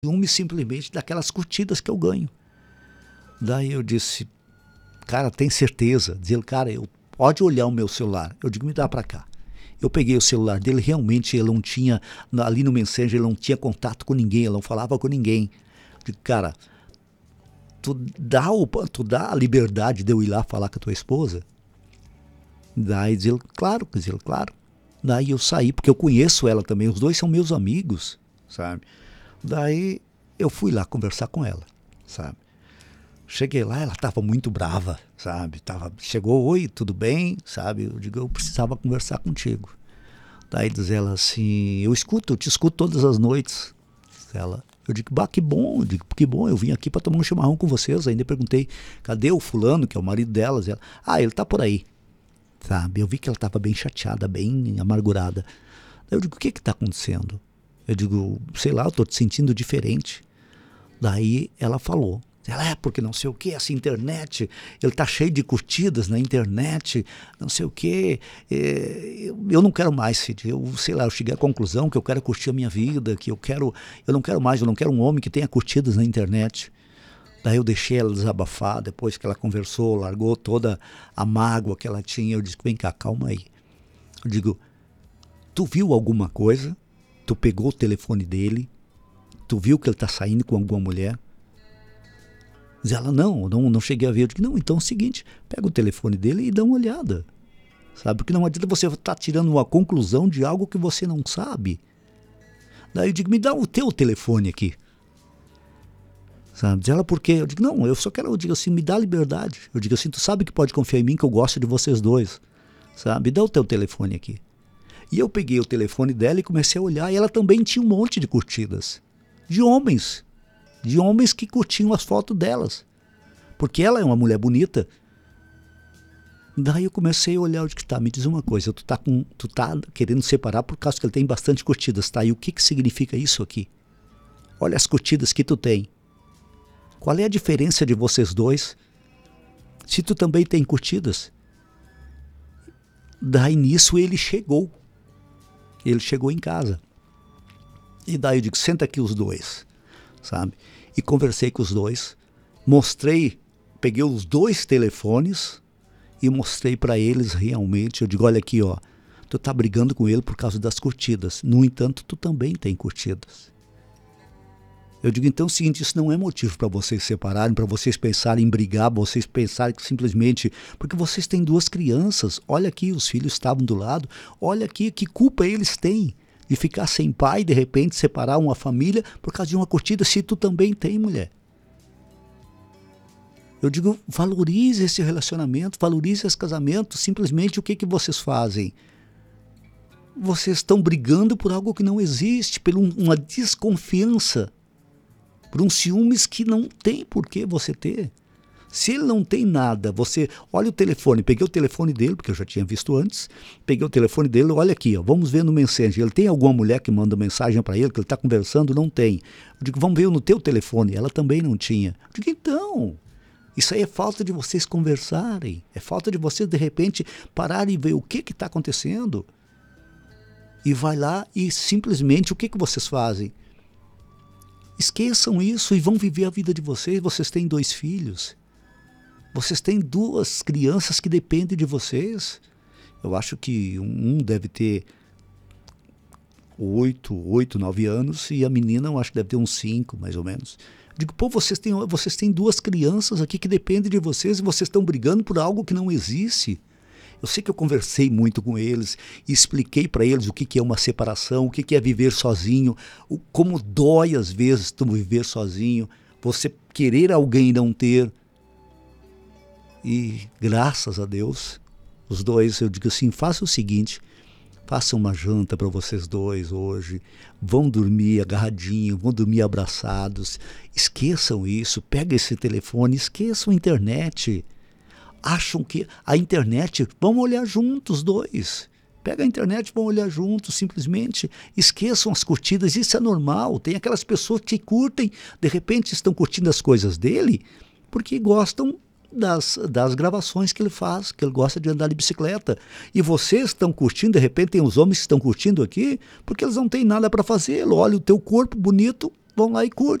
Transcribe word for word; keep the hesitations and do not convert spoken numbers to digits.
ciúme simplesmente daquelas curtidas que eu ganho. Daí eu disse, cara, tem certeza? Diz ele, cara, eu, pode olhar o meu celular. Eu digo, me dá pra cá. Eu peguei o celular dele, realmente ele não tinha, ali no Messenger, ele não tinha contato com ninguém, ele não falava com ninguém. Eu digo, cara, tu dá, o, tu dá a liberdade de eu ir lá falar com a tua esposa? Daí diz ele, claro, diz ele, claro. Daí eu saí, porque eu conheço ela também, os dois são meus amigos, sabe? Daí eu fui lá conversar com ela, sabe? Cheguei lá, ela estava muito brava, sabe? Tava, chegou, oi, tudo bem, sabe? Eu digo, eu precisava conversar contigo. Daí diz ela assim, eu escuto, eu te escuto todas as noites. Ela, eu digo, bah, que bom, eu digo, que bom, eu vim aqui para tomar um chimarrão com vocês. Ainda perguntei, cadê o fulano, que é o marido delas? Ela, ah, ele tá por aí, sabe? Eu vi que ela estava bem chateada, bem amargurada. Daí eu digo, o que que tá acontecendo? Eu digo, sei lá, eu tô te sentindo diferente. Daí ela falou, ela é porque não sei o que, essa internet, ele tá cheio de curtidas na internet, não sei o que, é, eu, eu não quero mais, filho, eu sei lá, eu cheguei à conclusão que eu quero curtir a minha vida, que eu quero, eu não quero mais, eu não quero um homem que tenha curtidas na internet. Daí eu deixei ela desabafar, depois que ela conversou, largou toda a mágoa que ela tinha, eu disse, vem cá, calma aí. Eu digo, tu viu alguma coisa? Tu pegou o telefone dele? Tu viu que ele está saindo com alguma mulher? Diz ela, não, não, não cheguei a ver. Eu digo, não, então é o seguinte, pega o telefone dele e dá uma olhada. Sabe? Porque não adianta você estar tirando uma conclusão de algo que você não sabe. Daí eu digo, me dá o teu telefone aqui. Sabe? Diz ela, por quê? Eu digo, não, eu só quero, eu digo assim, me dá liberdade. Eu digo assim, tu sabe que pode confiar em mim, que eu gosto de vocês dois. Sabe? Me dá o teu telefone aqui. E eu peguei o telefone dela e comecei a olhar, e ela também tinha um monte de curtidas. De homens. De homens que curtiam as fotos delas. Porque ela é uma mulher bonita. Daí eu comecei a olhar, eu disse, tá, me diz uma coisa, tu tá, com, tu tá querendo separar por causa que ele tem bastante curtidas, tá? E o que que significa isso aqui? Olha as curtidas que tu tem. Qual é a diferença de vocês dois? Se tu também tem curtidas? Daí nisso ele chegou. Ele chegou em casa. E daí eu digo, senta aqui os dois, sabe? E conversei com os dois, mostrei, peguei os dois telefones e mostrei para eles realmente, eu digo, olha aqui, ó, tu tá brigando com ele por causa das curtidas, no entanto, tu também tem curtidas. Eu digo, então é o seguinte, isso não é motivo para vocês se separarem, para vocês pensarem em brigar, vocês pensarem que simplesmente, porque vocês têm duas crianças, olha aqui, os filhos estavam do lado, olha aqui, que culpa eles têm de ficar sem pai, de repente separar uma família por causa de uma curtida, se tu também tem, mulher. Eu digo, valorize esse relacionamento, valorize esse casamento, simplesmente o que que vocês fazem? Vocês estão brigando por algo que não existe, por um, uma desconfiança, por um ciúmes que não tem por que você ter. Se ele não tem nada, você olha o telefone, peguei o telefone dele, porque eu já tinha visto antes, peguei o telefone dele, olha aqui, ó, vamos ver no Messenger, ele tem alguma mulher que manda mensagem para ele, que ele está conversando? Não tem. Eu digo, vamos ver no teu telefone, ela também não tinha. Eu digo, então, isso aí é falta de vocês conversarem, é falta de vocês, de repente, pararem e ver o que está acontecendo. E vai lá e simplesmente, o que, que vocês fazem? Esqueçam isso e vão viver a vida de vocês. Vocês têm dois filhos. Vocês têm duas crianças que dependem de vocês. Eu acho que um deve ter oito, oito, nove anos e a menina eu acho que deve ter uns cinco, mais ou menos. Eu digo, pô, vocês têm, vocês têm duas crianças aqui que dependem de vocês e vocês estão brigando por algo que não existe. Eu sei que eu conversei muito com eles e expliquei para eles o que, que é uma separação, o que, que é viver sozinho, o, como dói às vezes tu viver sozinho, você querer alguém e não ter. E graças a Deus, os dois, eu digo assim, faça o seguinte, faça uma janta para vocês dois hoje, vão dormir agarradinhos, vão dormir abraçados, esqueçam isso, pega esse telefone, esqueçam a internet. Acham que a internet, vamos olhar juntos os dois. Pega a internet, vão olhar juntos, simplesmente esqueçam as curtidas, isso é normal. Tem aquelas pessoas que curtem, de repente estão curtindo as coisas dele, porque gostam das, das gravações que ele faz, que ele gosta de andar de bicicleta. E vocês estão curtindo, de repente tem os homens que estão curtindo aqui, porque eles não têm nada para fazer. Olha o teu corpo bonito, vão lá e curtem.